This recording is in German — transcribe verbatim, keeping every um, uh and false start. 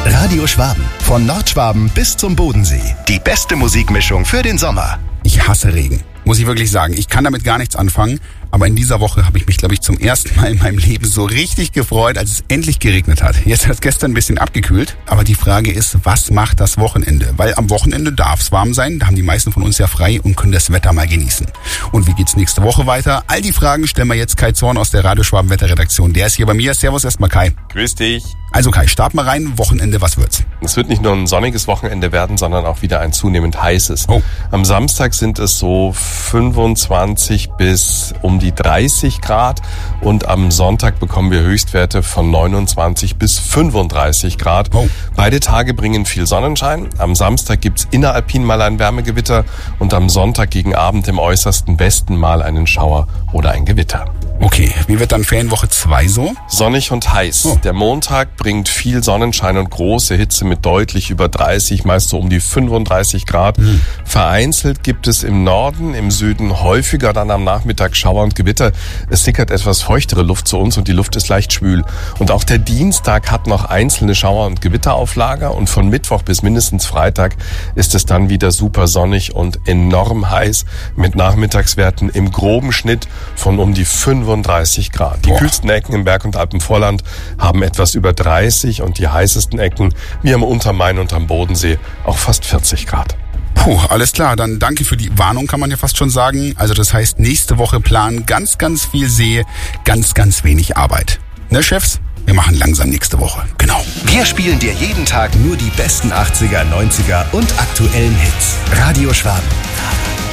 Radio Schwaben. Von Nordschwaben bis zum Bodensee. Die beste Musikmischung für den Sommer. Ich hasse Regen, muss ich wirklich sagen. Ich kann damit gar nichts anfangen. Aber in dieser Woche habe ich mich, glaube ich, zum ersten Mal in meinem Leben so richtig gefreut, als es endlich geregnet hat. Jetzt hat es gestern ein bisschen abgekühlt. Aber die Frage ist, was macht das Wochenende? Weil am Wochenende darf es warm sein. Da haben die meisten von uns ja frei und können das Wetter mal genießen. Und wie geht's nächste Woche weiter? All die Fragen stellen wir jetzt Kai Zorn aus der Radio Schwaben Wetterredaktion. Der ist hier bei mir. Servus erstmal, Kai. Grüß dich. Also Kai, start mal rein. Wochenende, was wird's? Es wird nicht nur ein sonniges Wochenende werden, sondern auch wieder ein zunehmend heißes. Oh. Am Samstag sind es so fünfundzwanzig bis um die dreißig Grad und am Sonntag bekommen wir Höchstwerte von neunundzwanzig bis fünfunddreißig Grad. Oh. Beide Tage bringen viel Sonnenschein. Am Samstag gibt's inneralpin mal ein Wärmegewitter und am Sonntag gegen Abend im äußersten Westen mal einen Schauer oder ein Gewitter. Okay, wie wird dann Ferienwoche zwei so? Sonnig und heiß. Oh. Der Montag bringt viel Sonnenschein und große Hitze mit deutlich über dreißig, meist so um die fünfunddreißig Grad. Mhm. Vereinzelt gibt es im Norden, im Süden häufiger dann am Nachmittag Schauer und Gewitter. Es sickert etwas feuchtere Luft zu uns und die Luft ist leicht schwül. Und auch der Dienstag hat noch einzelne Schauer- und Gewitter auf Lager und von Mittwoch bis mindestens Freitag ist es dann wieder super sonnig und enorm heiß mit Nachmittagswerten im groben Schnitt von um die fünfunddreißig Grad. Die Boah. kühlsten Ecken im Berg- und Alpenvorland haben etwas über dreißig und die heißesten Ecken, wie am Untermain und am Bodensee, auch fast vierzig Grad. Puh, alles klar. Dann danke für die Warnung, kann man ja fast schon sagen. Also das heißt, nächste Woche planen ganz, ganz viel See, ganz, ganz wenig Arbeit. Ne, Chefs? Wir machen langsam nächste Woche. Genau. Wir spielen dir jeden Tag nur die besten achtziger, neunziger und aktuellen Hits. Radio Schwaben.